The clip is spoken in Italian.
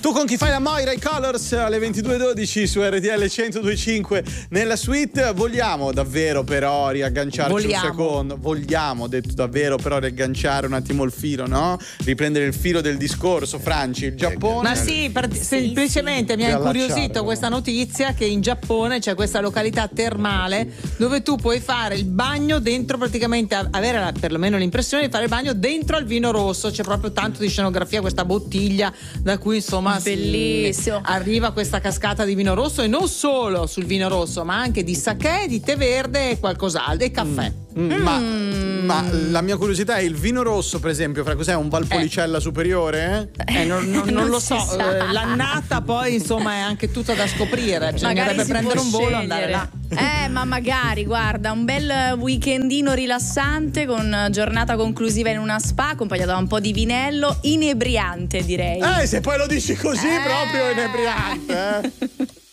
Tu con chi fai la Moira, i Colors alle 22:12 su RTL 102.5 nella suite. Vogliamo davvero però riagganciarci un secondo? Vogliamo, detto davvero, però riagganciare un attimo il filo, no? Riprendere il filo del discorso, Franci, il Giappone. Ma sì, semplicemente mi ha incuriosito questa notizia che in Giappone c'è questa località termale dove tu puoi fare il bagno dentro, praticamente avere perlomeno l'impressione di fare il bagno dentro al vino rosso. C'è proprio tanto di scenografia, questa bottiglia da cui insomma bellissimo, arriva questa cascata di vino rosso, e non solo sul vino rosso ma anche di sakè, di tè verde e qualcos'altro, e caffè. Ma la mia curiosità è: il vino rosso, per esempio, fra cos'è, un Valpolicella superiore? Non lo so. L'annata poi insomma è anche tutta da scoprire. Bisognerebbe prendere un volo e andare là. Ma magari, guarda, un bel weekendino rilassante con giornata conclusiva in una spa accompagnata da un po' di vinello, inebriante direi. Se poi lo dici così proprio inebriante.